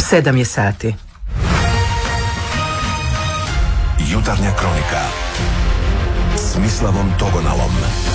7 je sati. Jutarnja kronika s Mislavom Togonalom.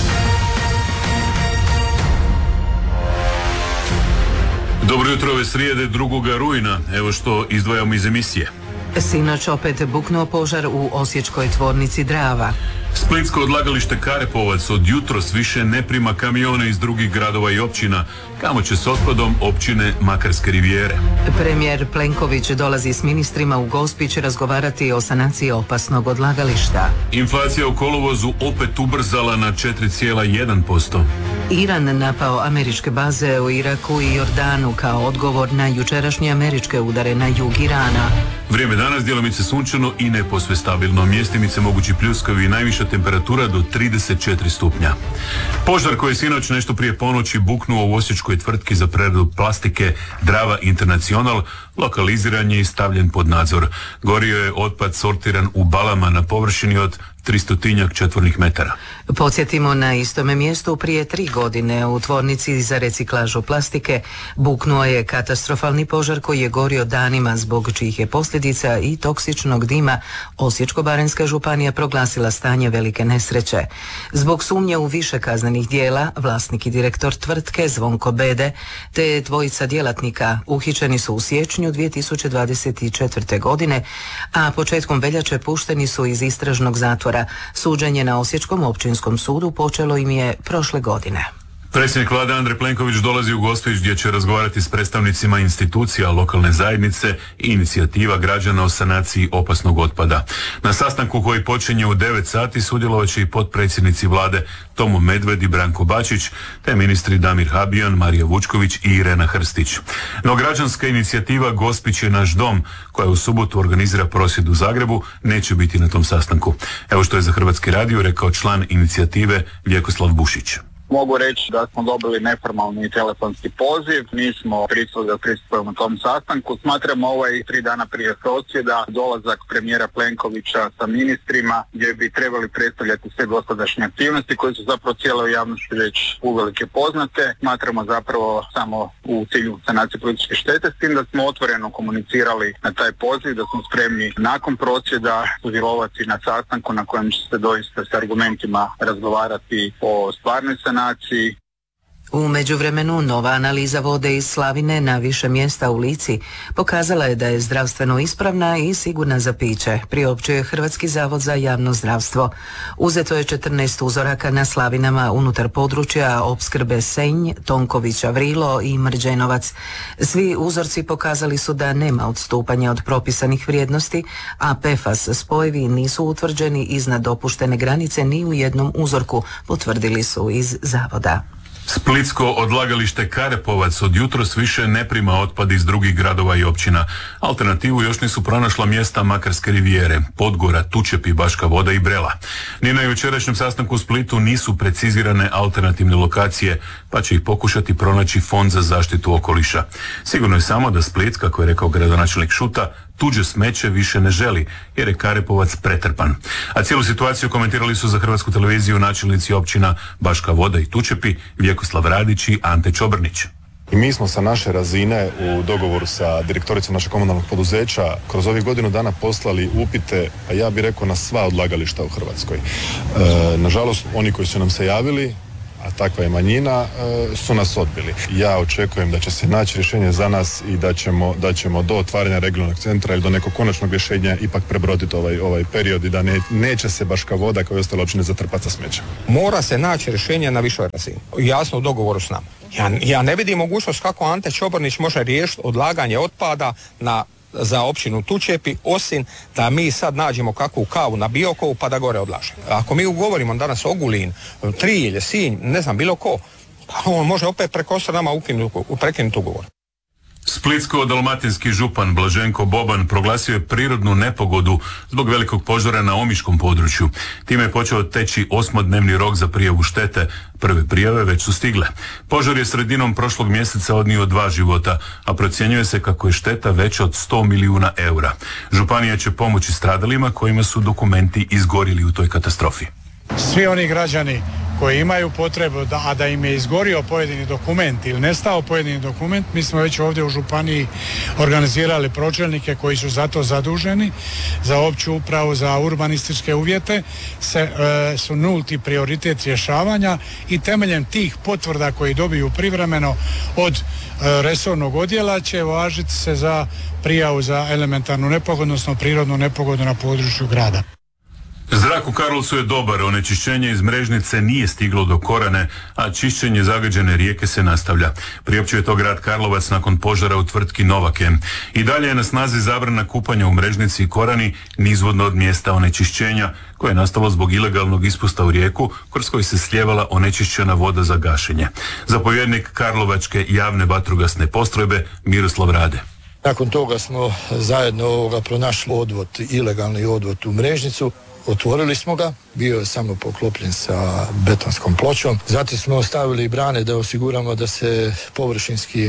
Dobro jutro, ove srijede 2. rujna. Evo što izdvajamo iz emisije. Sinoć opet buknuo požar u osječkoj tvornici Drava. Splitsko odlagalište Karepovac od jutros više ne prima kamione iz drugih gradova i općina, kamo će s otpadom općine Makarske rivijere. Premijer Plenković dolazi s ministrima u Gospić razgovarati o sanaciji opasnog odlagališta. Inflacija u kolovozu opet ubrzala na 4,1%. Iran napao američke baze u Iraku i Jordanu kao odgovor na jučerašnje američke udare na jug Irana. Vrijeme danas djelomice sunčano i ne posve stabilno. Mjestimice mogući pljuskovi i najviša temperatura do 34 stupnja. Požar koji je sinoć nešto prije ponoći buknuo u osječkoj tvrtki za preradu plastike Drava International lokaliziran je i stavljen pod nadzor. Gorio je otpad sortiran u balama na površini od 300 četvornih metara. Podsjetimo, na istome mjestu prije 3 godine u tvornici za reciklažu plastike buknuo je katastrofalni požar koji je gorio danima, zbog čijih je posljedica i toksičnog dima Osječko-baranjska županija proglasila stanje velike nesreće. Zbog sumnje u više kaznenih djela, vlasnik i direktor tvrtke Zvonko Bede te dvojica djelatnika uhićeni su u siječnju 2024. godine, a početkom veljače pušteni su iz istražnog zatvora. Suđenje na Osječkom općinskom sudu počelo im je prošle godine. Predsjednik vlade Andrej Plenković dolazi u Gospić gdje će razgovarati s predstavnicima institucija lokalne zajednice i inicijativa građana o sanaciji opasnog otpada. Na sastanku koji počinje u 9 sati sudjelovat će i potpredsjednici vlade Tomo Medved i Branko Bačić, te ministri Damir Habijan, Marija Vučković i Irena Hrstić. No građanska inicijativa Gospić je naš dom, koja u subotu organizira prosvjed u Zagrebu, neće biti na tom sastanku. Evo što je za Hrvatski radio rekao član inicijative Vjekoslav Bušić. Mogu reći da smo dobili neformalni telefonski poziv, nismo pristali da pristupujemo tom sastanku. Smatramo ovaj 3 dana prije prosvjeda dolazak premijera Plenkovića sa ministrima gdje bi trebali predstavljati sve dosadašnje aktivnosti koje su zapravo cijeloj javnosti već uvelike poznate. Smatramo zapravo samo u cilju sanacije političke štete, s tim da smo otvoreno komunicirali na taj poziv, da smo spremni nakon prosvjeda sudjelovati na sastanku na kojem će se doista s argumentima razgovarati o stvarnoj sanaciji. U međuvremenu nova analiza vode iz slavine na više mjesta u Lici pokazala je da je zdravstveno ispravna i sigurna za piće, priopćuje Hrvatski zavod za javno zdravstvo. Uzeto je 14 uzoraka na slavinama unutar područja opskrbe Senj, Tonkovića, Vrilo i Mrđenovac. Svi uzorci pokazali su da nema odstupanja od propisanih vrijednosti, a PFAS spojevi nisu utvrđeni iznad dopuštene granice ni u jednom uzorku, potvrdili su iz zavoda. Splitsko odlagalište Karepovac od jutros više ne prima otpad iz drugih gradova i općina. Alternativu još nisu pronašla mjesta Makarske rivijere, Podgora, Tučepi, Baška Voda i Brela. Ni na jučerašnjem sastanku u Splitu nisu precizirane alternativne lokacije, pa će ih pokušati pronaći Fond za zaštitu okoliša. Sigurno je samo da Split, kako je rekao gradonačelnik Šuta, tuđe smeće više ne želi, jer je Karepovac pretrpan. A cijelu situaciju komentirali su za Hrvatsku televiziju načelnici općina Baška Voda i Tučepi, Vjekoslav Radić i Ante Čobrnić. I mi smo sa naše razine u dogovoru sa direktoricom našeg komunalnog poduzeća kroz ovih godinu dana poslali upite, a ja bih rekao na sva odlagališta u Hrvatskoj. Nažalost, oni koji su nam se javili, a takva je manjina, su nas odbili. Ja očekujem da će se naći rješenje za nas i da ćemo do otvaranja regionalnog centra ili do nekog konačnog rješenja ipak prebroditi ovaj period i da neće se Baška Voda kao i ostale općine zatrpati sa smećem. Mora se naći rješenje na višoj razini. Jasno u dogovoru s nama. Ja ne vidim mogućnost kako Ante Čobrnić može riješiti odlaganje otpada za općinu Tučepi, osim da mi sad nađemo kakvu kavu na Biokovu pa da gore odlažemo. Ako mi ugovorimo danas Ogulin, Trilje, Sinj, ne znam, bilo ko, pa on može opet preko nama prekinuti ugovor. Splitsko-dalmatinski župan Blaženko Boban proglasio je prirodnu nepogodu zbog velikog požara na omiškom području. Time je počeo teći 8-dnevni rok za prijavu štete. Prve prijave već su stigle. Požar je sredinom prošlog mjeseca odnio 2 života, a procjenjuje se kako je šteta veća od 100 milijuna eura. Županija će pomoći stradalima kojima su dokumenti izgorili u toj katastrofi. Svi oni građani koji imaju potrebu, a da im je izgorio pojedini dokument ili nestao pojedini dokument, mi smo već ovdje u županiji organizirali pročelnike koji su za to zaduženi, za opću upravu, za urbanističke uvjete, su nulti prioritet rješavanja i temeljem tih potvrda koji dobiju privremeno od resornog odjela će važiti se za prijavu za elementarnu nepogodu, odnosno prirodnu nepogodu na području grada. Zrak u Karlovcu je dobar, onečišćenje iz Mrežnice nije stiglo do Korane, a čišćenje zagađene rijeke se nastavlja. Priopćuje to grad Karlovac nakon požara u tvrtki Novakem. I dalje je na snazi zabrana kupanja u Mrežnici i Korani nizvodno od mjesta onečišćenja, koje je nastalo zbog ilegalnog ispusta u rijeku, kroz koji se slijevala onečišćena voda za gašenje. Zapovjednik Karlovačke javne vatrogasne postrojbe Miroslav Rade. Nakon toga smo zajedno pronašli odvod, ilegalni odvod u Mrežnicu. Otvorili smo ga, bio je samo poklopljen sa betonskom pločom. Zatim smo ostavili brane da osiguramo da se površinski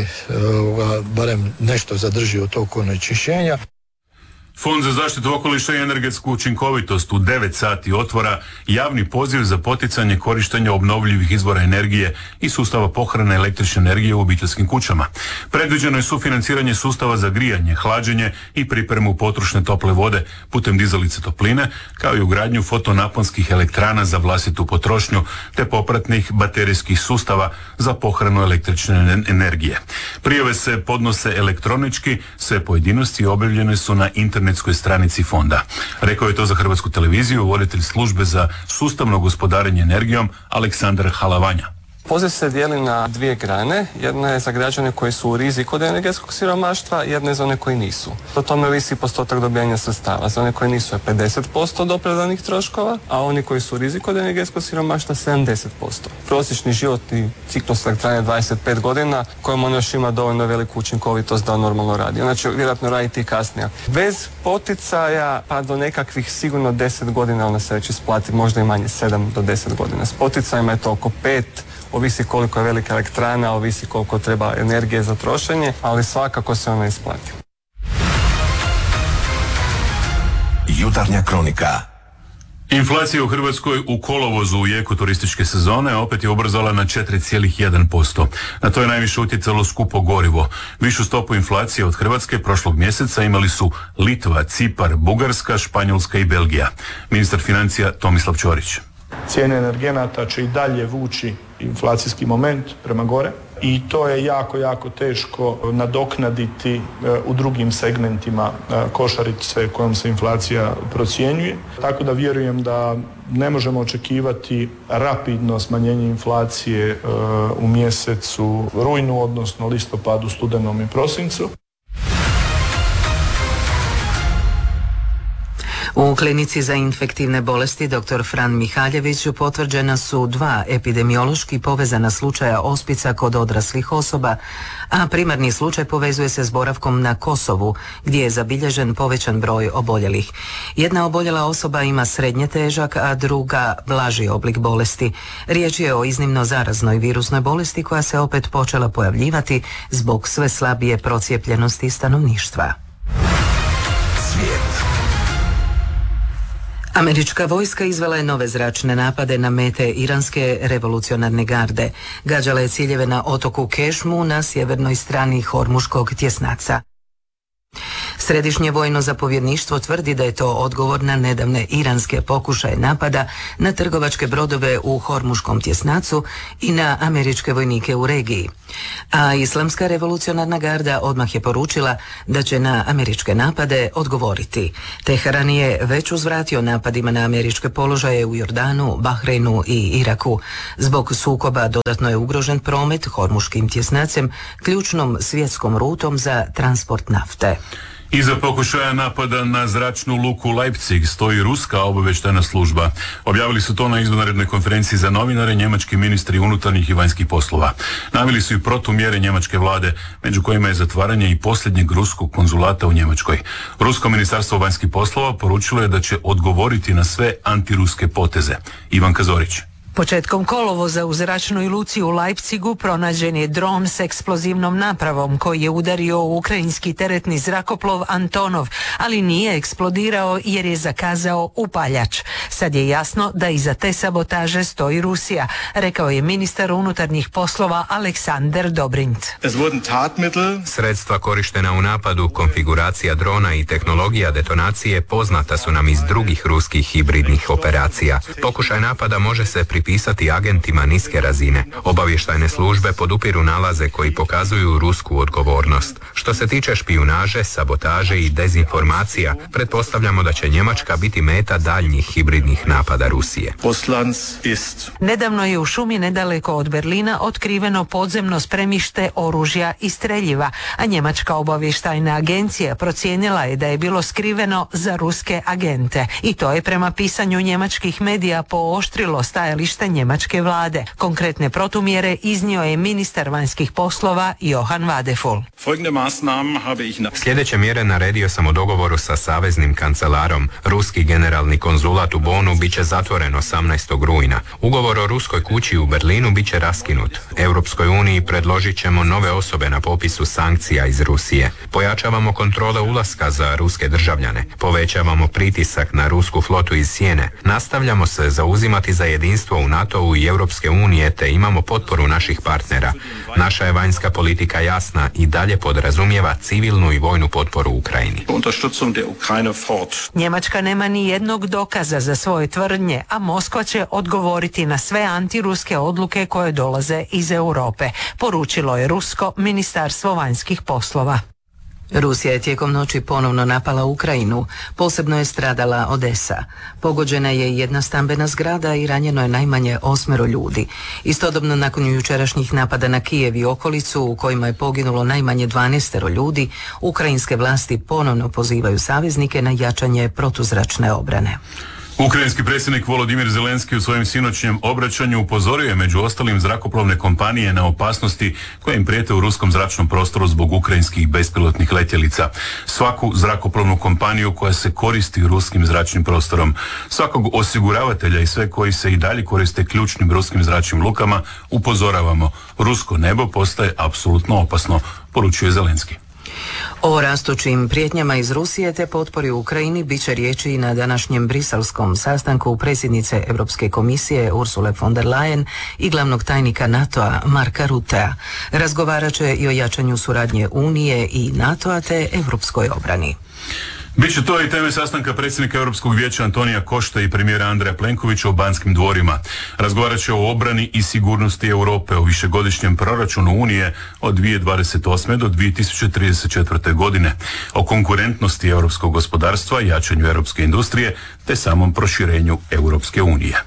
barem nešto zadrži od tog onečišćenja. Fond za zaštitu okoliša i energetsku učinkovitost u 9 sati otvora javni poziv za poticanje korištenja obnovljivih izvora energije i sustava pohrane električne energije u obiteljskim kućama. Predviđeno je sufinanciranje sustava za grijanje, hlađenje i pripremu potrošne tople vode putem dizalice topline, kao i ugradnju fotonaponskih elektrana za vlastitu potrošnju, te popratnih baterijskih sustava za pohranu električne energije. Prijave se podnose elektronički, sve pojedinosti objavljene su na internetskoj stranici fonda. Rekao je to za Hrvatsku televiziju voditelj službe za sustavno gospodarenje energijom Aleksandar Halavanja. Poziv se dijeli na dvije grane. Jedna je za građane koji su u riziku od energetskog siromaštva, jedna je za one koji nisu. O tome ovisi postotak dobijanja sredstava. Za one koji nisu je 50% od opravdanih troškova, a oni koji su u riziku od energetskog siromaštva 70%. Prosječni životni ciklus elektrane je 25 godina, kojom on još ima dovoljno veliku učinkovitost da normalno radi. Ona će vjerojatno raditi i kasnije. Bez poticaja pa do nekakvih sigurno 10 godina ona se već isplati, možda i manje, 7 do 10 godina. S poticajima je to oko 5, ovisi koliko je velika elektrana, ovisi koliko treba energije za trošenje, ali svakako se ona isplati. Jutarnja kronika. Inflacija u Hrvatskoj u kolovozu u jeku turističke sezone opet je ubrzala na 4,1%. Na to je najviše utjecalo skupo gorivo. Višu stopu inflacije od Hrvatske prošlog mjeseca imali su Litva, Cipar, Bugarska, Španjolska i Belgija. Ministar financija Tomislav Ćorić. Cijene energenata će i dalje vući inflacijski moment prema gore i to je jako, jako teško nadoknaditi u drugim segmentima košarice kojom se inflacija procjenjuje. Tako da vjerujem da ne možemo očekivati rapidno smanjenje inflacije u mjesecu rujnu, odnosno listopadu, studenom i prosincu. U klinici za infektivne bolesti dr. Fran Mihaljević potvrđena su 2 epidemiološki povezana slučaja ospica kod odraslih osoba, a primarni slučaj povezuje se s boravkom na Kosovu, gdje je zabilježen povećan broj oboljelih. Jedna oboljela osoba ima srednje težak, a druga blaži oblik bolesti. Riječ je o iznimno zaraznoj virusnoj bolesti koja se opet počela pojavljivati zbog sve slabije procijepljenosti stanovništva. Svijet. Američka vojska izvela je nove zračne napade na mete iranske revolucionarne garde. Gađala je ciljeve na otoku Kešmu na sjevernoj strani Hormuškog tjesnaca. Središnje vojno zapovjedništvo tvrdi da je to odgovor na nedavne iranske pokušaje napada na trgovačke brodove u Hormuškom tjesnacu i na američke vojnike u regiji. A Islamska revolucionarna garda odmah je poručila da će na američke napade odgovoriti. Teheran je već uzvratio napadima na američke položaje u Jordanu, Bahreinu i Iraku. Zbog sukoba dodatno je ugrožen promet Hormuškim tjesnacem, ključnom svjetskom rutom za transport nafte. Iza pokušaja napada na zračnu luku Leipzig stoji ruska obavještajna služba. Objavili su to na izvanrednoj konferenciji za novinare njemački ministri unutarnjih i vanjskih poslova. Naveli su i protumjere njemačke vlade, među kojima je zatvaranje i posljednjeg ruskog konzulata u Njemačkoj. Rusko ministarstvo vanjskih poslova poručilo je da će odgovoriti na sve antiruske poteze. Ivan Kazorić. Početkom kolovoza u zračnoj luci u Leipzigu pronađen je dron s eksplozivnom napravom koji je udario ukrajinski teretni zrakoplov Antonov, ali nije eksplodirao jer je zakazao upaljač. Sad je jasno da iza te sabotaže stoji Rusija, rekao je ministar unutarnjih poslova Aleksandar Dobrindt. Sredstva korištena u napadu, konfiguracija drona i tehnologija detonacije poznata su nam iz drugih ruskih hibridnih operacija. Pokušaj napada može se pripisati agentima niske razine. Obavještajne službe podupiru nalaze koji pokazuju rusku odgovornost. Što se tiče špijunaže, sabotaže i dezinformacija, pretpostavljamo da će Njemačka biti meta daljnjih hibridnih napada Rusije. Nedavno je u šumi nedaleko od Berlina otkriveno podzemno spremište oružja i streljiva, a njemačka obavještajna agencija procijenila je da je bilo skriveno za ruske agente. I to je prema pisanju njemačkih medija pooštrilo stajalište njemačke vlade. Konkretne protumjere iznio je ministar vanjskih poslova Johann Wadefull. Sljedeće mjere naredio sam u dogovoru sa saveznim kancelarom. Ruski generalni konzulat u Bonu bit će zatvoren 18. rujna. Ugovor o ruskoj kući u Berlinu bit će raskinut. Europskoj uniji predložit ćemo nove osobe na popisu sankcija iz Rusije. Pojačavamo kontrole ulaska za ruske državljane. Povećavamo pritisak na rusku flotu iz Sjene. Nastavljamo se zauzimati za jedinstvo u NATO-u i Europske unije te imamo potporu naših partnera. Naša je vanjska politika jasna i dalje podrazumijeva civilnu i vojnu potporu Ukrajini. Njemačka nema ni jednog dokaza za svoje tvrdnje, a Moskva će odgovoriti na sve antiruske odluke koje dolaze iz Europe, poručilo je rusko ministarstvo vanjskih poslova. Rusija je tijekom noći ponovno napala Ukrajinu, posebno je stradala Odesa. Pogođena je jedna stambena zgrada i ranjeno je najmanje 8 ljudi. Istodobno nakon jučerašnjih napada na Kijev i okolicu u kojima je poginulo najmanje 12 ljudi, ukrajinske vlasti ponovno pozivaju saveznike na jačanje protuzračne obrane. Ukrajinski predsjednik Volodimir Zelenski u svojem sinoćnjem obraćanju upozorio je među ostalim zrakoplovne kompanije na opasnosti koje im prijete u ruskom zračnom prostoru zbog ukrajinskih bespilotnih letjelica. Svaku zrakoplovnu kompaniju koja se koristi ruskim zračnim prostorom, svakog osiguravatelja i sve koji se i dalje koriste ključnim ruskim zračnim lukama upozoravamo. Rusko nebo postaje apsolutno opasno, poručuje Zelenski. O rastućim prijetnjama iz Rusije te potpori Ukrajini bit će riječi i na današnjem briselskom sastanku predsjednice Europske komisije Ursule von der Leyen i glavnog tajnika NATO-a Marka Ruttea. Razgovarat će i o jačanju suradnje Unije i NATO-a te europskoj obrani. Biće to i teme sastanka predsjednika Europskog vijeća Antonija Košta i premijera Andreja Plenkovića u Banskim dvorima. Razgovarat će o obrani i sigurnosti Europe, o višegodišnjem proračunu Unije od 2028. do 2034. godine, o konkurentnosti europskog gospodarstva, jačanju europske industrije te samom proširenju Europske unije.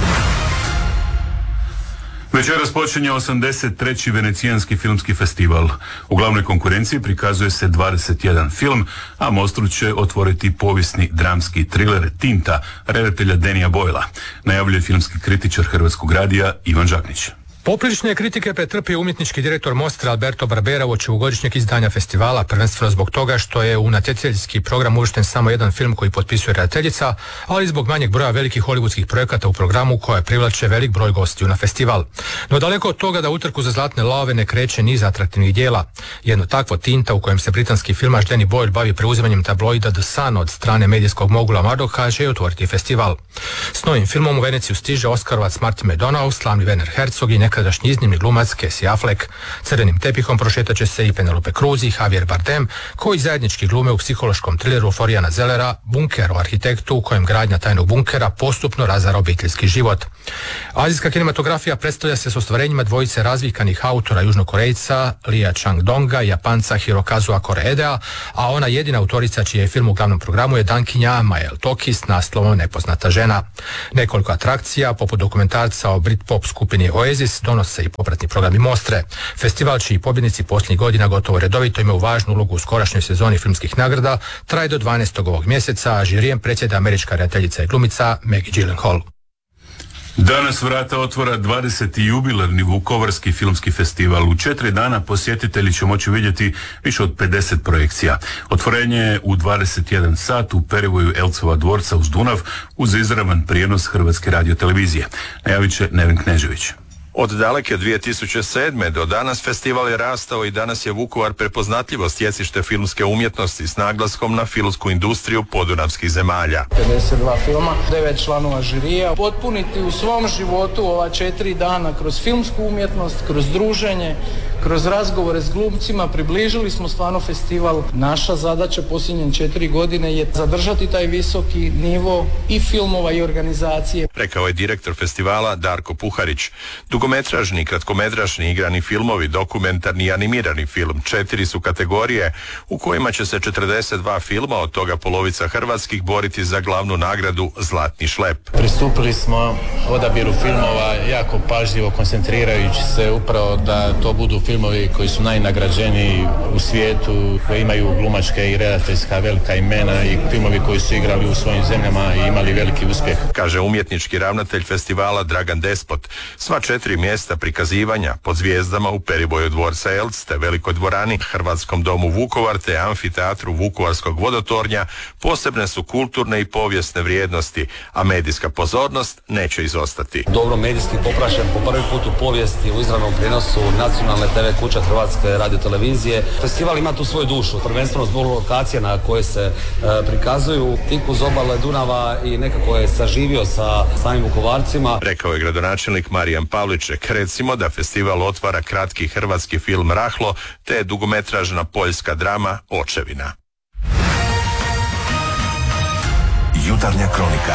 Večeras počinje 83. Venecijanski filmski festival. U glavnoj konkurenciji prikazuje se 21 film, a Mostru će otvoriti povijesni dramski triler Tinta redatelja Dannya Boylea, najavljuje filmski kritičar Hrvatskog radija Ivan Žaknić. Poprilične kritike pretrpio umjetnički direktor Mostre Alberto Barbera uoči ovogodišnjeg izdanja festivala, prvenstveno zbog toga što je u natjecateljski program uvršten samo jedan film koji potpisuje redateljica, ali zbog manjeg broja velikih hollywoodskih projekata u programu koje privlače velik broj gostiju na festival. No daleko od toga da utrku za zlatne lave ne kreće niz atraktivnih dijela. Jedno takvo Tinta u kojem se britanski filmaš Danny Boyle bavi preuzimanjem tabloida The Sun od strane medijskog mogula Murdocha će otvoriti festival. S novim filmom u Veneciju stiže Oskarovac Martin McDonagh, slavni Werner Herzog i nekadašnji iznimni glumac Casey Affleck. Crvenim tepihom prošetat će se i Penelope Cruz i Javier Bardem, koji zajednički glume u psihološkom trileru Floriana Zellera Bunker o arhitektu u kojem gradnja tajnog bunkera postupno razara obiteljski život. Azijska kinematografija predstavlja se s ostvarenjima dvojice razvikanih autora Južnokorejca Lia Chang-donga i Japanca Hirokazua Koreedea, a ona jedina autorica čiji je film u glavnom programu je dankinja Mael Toki s naslovom Nepoznata žena. Nekoliko atrakcija, poput dokumentarca o Britpop skupini Oasis, donose i popratni programi Mostre. Festival čiji pobjednici posljednjih godina gotovo redovito imaju važnu ulogu u skorašnjoj sezoni filmskih nagrada, traje do 12. ovog mjeseca, a žirijem predsjeda američka redateljica i glumica Maggie Gyllenhaal. Danas vrata otvara 20. jubilarni Vukovarski filmski festival. U 4 dana posjetitelji će moći vidjeti više od 50 projekcija. Otvorenje je u 21 sat u perivoju Elcova dvorca uz Dunav uz izravan prijenos Hrvatske radiotelevizije. Najavit će Nevin Knežević. Od daleke 2007. do danas festival je rastao i danas je Vukovar prepoznatljivo sjecište filmske umjetnosti s naglaskom na filmsku industriju podunavskih zemalja. 52 filma, 9 članova žirija. Potpuniti u svom životu ova 4 dana kroz filmsku umjetnost, kroz druženje, kroz razgovore s glumcima, približili smo stvarno festival. Naša zadaća posljednje 4 godine je zadržati taj visoki nivo i filmova i organizacije. Rekao je direktor festivala Darko Puharić. Dugometražni, kratkometražni, igrani filmovi, dokumentarni i animirani film. 4 su kategorije u kojima će se 42 filma, od toga polovica hrvatskih, boriti za glavnu nagradu Zlatni šlep. Pristupili smo odabiru filmova jako pažljivo, koncentrirajući se upravo da to budu filmovi koji su najnagrađeniji u svijetu, koji imaju glumačke i redateljska velika imena i filmovi koji su igrali u svojim zemljama i imali veliki uspjeh. Kaže umjetnički ravnatelj festivala Dragan Despot. Sva 4 mjesta prikazivanja pod zvijezdama u periboju dvorca Elc te Velikoj dvorani, Hrvatskom domu Vukovar te amfiteatru Vukovarskog vodotornja posebne su kulturne i povijesne vrijednosti, a medijska pozornost neće izostati. Dobro medijski popraćen po prvi put u povijesti u izravnom prijenosu nacionalne TV kuće Hrvatske radiotelevizije. Festival ima tu svoju dušu, prvenstveno zbog lokacija na koje se prikazuju, tik uz obale Dunava i nekako je saživio sa samim Vukovarcima. Rekao je gradonačelnik Marijan Pavliček. Recimo da festival otvara kratki hrvatski film Rahlo te dugometražna poljska drama Očevina. Jutarnja kronika.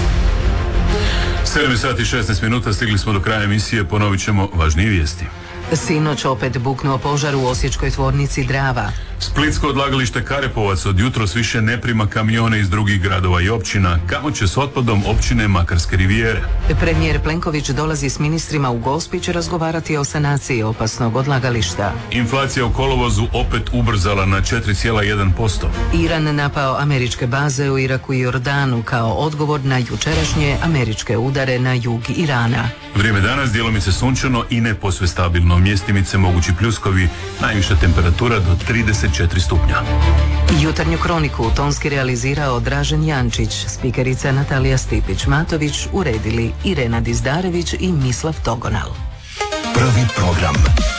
7 sati i 16 minuta, stigli smo do kraja emisije, ponovit ćemo važnije vijesti. Sinoć opet buknuo požar u osječkoj tvornici Drava. Splitsko odlagalište Karepovac od jutros više ne prima kamione iz drugih gradova i općina. Kamo će s otpadom općine Makarske rivijere? Premijer Plenković dolazi s ministrima u Gospić razgovarati o sanaciji opasnog odlagališta. Inflacija u kolovozu opet ubrzala na 4,1%. Iran napao američke baze u Iraku i Jordanu kao odgovor na jučerašnje američke udare na jug Irana. Vrijeme danas djelomice sunčano i ne posve stabilno. Mjestimice mogući pljuskovi, najviša temperatura do 34 stupnja. Jutarnju kroniku tonski realizirao Dražen Jančić, spikerica Natalija Stipić-Matović, uredili Irena Dizdarević i Mislav Togonal. Prvi program.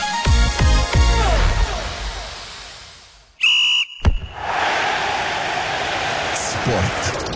Sport.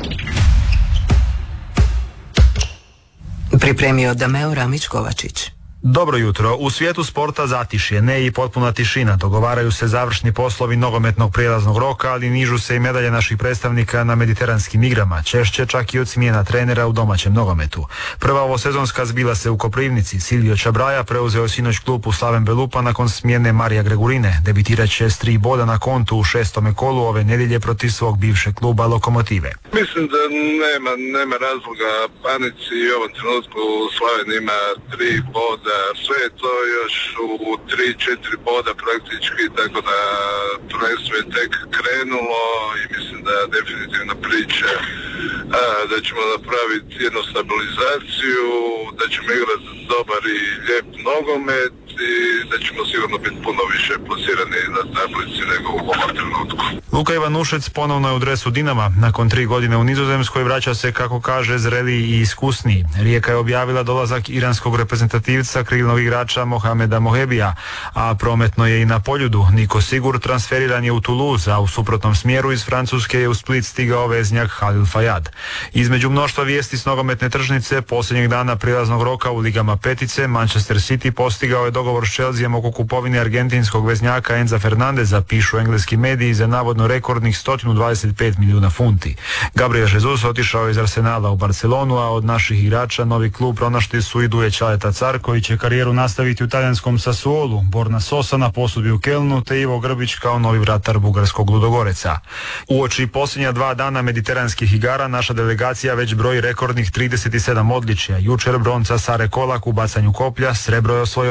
Pripremio Dameo Ramić-Kovačić. Dobro jutro. U svijetu sporta zatišje, ne i potpuna tišina. Dogovaraju se završni poslovi nogometnog prijelaznog roka, ali nižu se i medalje naših predstavnika na mediteranskim igrama, češće čak i od smjena trenera u domaćem nogometu. Prva ovosezonska zbila se u Koprivnici. Silvio Čabraja preuzeo sinoć klupu Slaven Belupa nakon smjene Marija Gregurine. Debitirat će s 3 boda na kontu u 6. kolu ove nedjelje protiv svog bivšeg kluba Lokomotive. Mislim da nema razloga panici. U ovom trenutku Slaven ima 3 boda. Sve je to još u 3-4 boda praktički, tako da prvenstvo je tek krenulo i mislim da definitivno priča da ćemo napraviti jednu stabilizaciju, da ćemo igrati dobar i lijep nogomet i da ćemo sigurno biti puno više plasirani na tablici nego u ovom trenutku. Luka Ivanušec ponovno je u dresu Dinama. Nakon 3 godine u Nizozemskoj vraća se, kako kaže, zreliji i iskusniji. Rijeka je objavila dolazak iranskog reprezentativca krilnog igrača Mohameda Mohebija, a prometno je i na Poljudu. Niko Sigur transferiran je u Toulouse, a u suprotnom smjeru iz Francuske je u Split stigao veznjak Halil Fayad. Između mnoštva vijesti s nogometne tržnice, posljednjeg dana prijelaznog roka u ligama petice, Manchester City postigao je dogovor s Chelseaom oko kupovine argentinskog veznjaka Enza Fernandeza, pišu engleski mediji, za navodno rekordnih 125 milijuna funti. Gabriel Jesus otišao je iz Arsenala u Barcelonu, a od naših igrača novi klub pronašli su i Duje Čaleta Car, koji će karijeru nastaviti u talijanskom Sassuolu, Borna Sosa na posudbi u Kelnu, te Ivo Grbić kao novi vratar bugarskog Ludogoreca. Uoči posljednja 2 dana mediteranskih igara naša delegacija već broji rekordnih 37 odličja. Jučer bronca Sare Kolak u bacanju koplja, srebro je osvojio veslački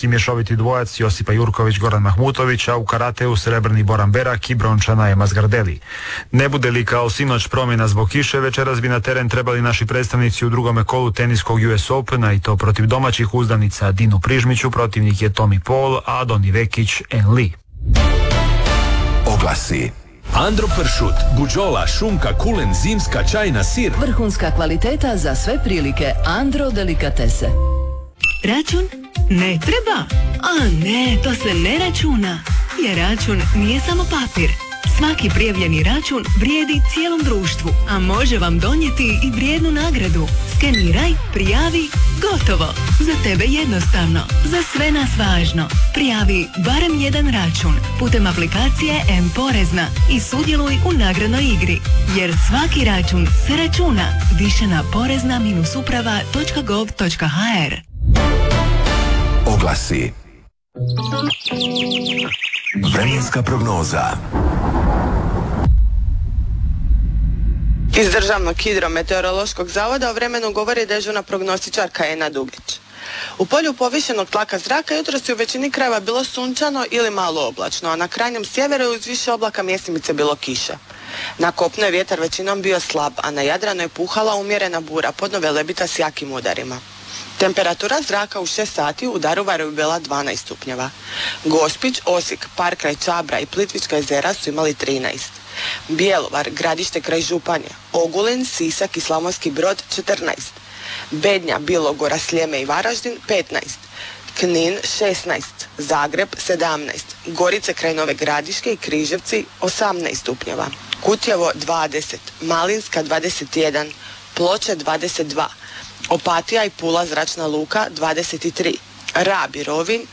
muški mješoviti dvojac Josipa Jurković, Goran Mahmutović, a u karateu srebrni Boran Berak i brončana Ema Zgardeli. Ne bude li kao sinoć promjena zbog kiše, večeras bi na teren trebali naši predstavnici u drugome kolu teniskog US Opena, i to protiv domaćih uzdanica Dinu Prižmiću, protivnik je Tommy Paul, a Doni Vekić N. Lee. Oglasi. Andro pršut, buđola, šunka, kulen, zimska, čajna, sir. Vrhunska kvaliteta za sve prilike. Andro delikatese. Račun? Ne treba? A ne, to se ne računa. Jer račun nije samo papir. Svaki prijavljeni račun vrijedi cijelom društvu, a može vam donijeti i vrijednu nagradu. Skeniraj, prijavi, gotovo. Za tebe jednostavno, za sve nas važno. Prijavi barem jedan račun putem aplikacije M-Porezna i sudjeluj u nagradnoj igri. Jer svaki račun se računa. Više na porezna-uprava.gov.hr. Oglasi. Vremenska prognoza. Iz Državnog hidrometeorološkog zavoda o vremenu govori dežurna prognostičarka Ena Dugić. U polju povišenog tlaka zraka jutros je u većini krajeva bilo sunčano ili malo oblačno, a na krajnjem sjeveru je uz više oblaka mjesimice bilo kiša. Na kopnu je vjetar većinom bio slab, a na Jadranu je puhala umjerena bura, podno Velebita s jakim udarima. Temperatura zraka u 6 sati u Daruvaru je bila 12 stupnjeva. Gospić, Osijek, Park kraj Čabra i Plitvička jezera su imali 13. Bjelovar, Gradište kraj Županje, Ogulin, Sisak i Slavonski Brod 14. Bednja, Bilogora, Sljeme i Varaždin 15. Knin 16. Zagreb 17. Gorice kraj Nove Gradiške i Križevci 18 stupnjeva. Kutjevo 20. Malinska 21. Ploče 22. Opatija i Pula zračna luka 23. Rab i Rovinj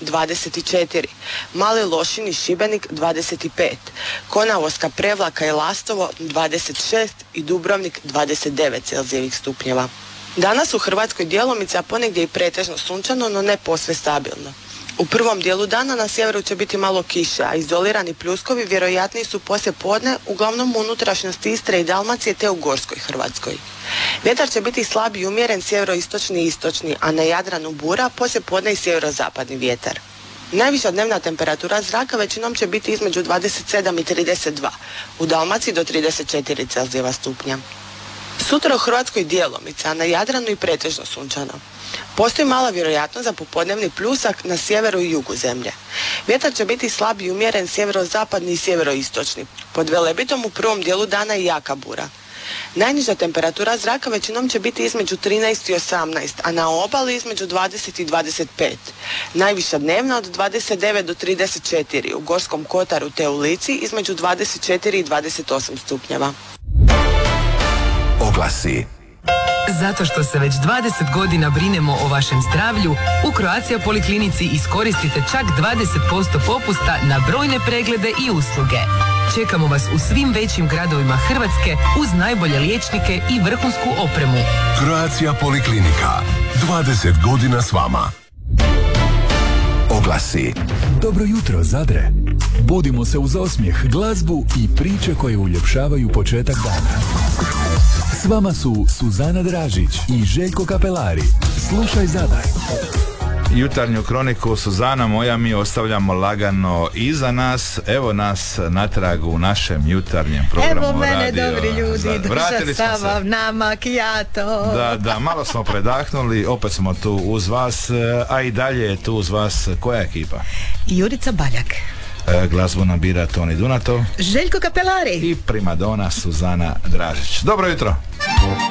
24. Mali Lošin i Šibenik 25. Konavoska, Prevlaka i Lastovo 26. i Dubrovnik 29 celzijevih stupnjeva. Danas u Hrvatskoj djelomice, a ponegdje i pretežno sunčano, no ne posve stabilno. U prvom dijelu dana na sjeveru će biti malo kiše, a izolirani pljuskovi vjerojatniji su poslije podne, uglavnom u unutrašnjosti Istre i Dalmacije te u Gorskoj Hrvatskoj. Vjetar će biti slab i umjeren sjeveroistočni i istočni, a na Jadranu bura, poslije podne i sjeverozapadni vjetar. Najviša dnevna temperatura zraka većinom će biti između 27 i 32, u Dalmaciji do 34 celzijeva stupnja. Sutra u Hrvatskoj djelomice, a na Jadranu i pretežno sunčano. Postoji mala vjerojatnost za popodnevni pljusak na sjeveru i jugu zemlje. Vjetar će biti slab i umjeren sjeverozapadni i sjeveroistočni. Pod Velebitom u prvom dijelu dana i jaka bura. Najniža temperatura zraka većinom će biti između 13 i 18, a na obali između 20 i 25. Najviša dnevna od 29 do 34, u Gorskom Kotaru te u Lici između 24 i 28 stupnjeva. Oglasi. Zato što se već 20 godina brinemo o vašem zdravlju, u Croatia Poliklinici iskoristite čak 20% popusta na brojne preglede i usluge. Čekamo vas u svim većim gradovima Hrvatske uz najbolje liječnike i vrhunsku opremu. Croatia Poliklinika. 20 godina s vama. Oglasi. Dobro jutro, Zadre. Budimo se uz osmijeh, glazbu i priče koje uljepšavaju početak dana. S vama su Suzana Dražić i Željko Kapelari. Slušaj Zadar. Jutarnju kroniku, Suzana moja, mi ostavljamo lagano iza nas. Evo nas natrag u našem jutarnjem programu. Evo mene, radio dobri ljudi, Vratili drža smo sa vam na macchiato. Da, malo smo predahnuli, opet smo tu uz vas, a i dalje je tu uz vas koja ekipa? Jurica Baljak. Glazbu nam bira Toni Dunato, Željko Kapelari i primadona Suzana Dražić. Dobro jutro.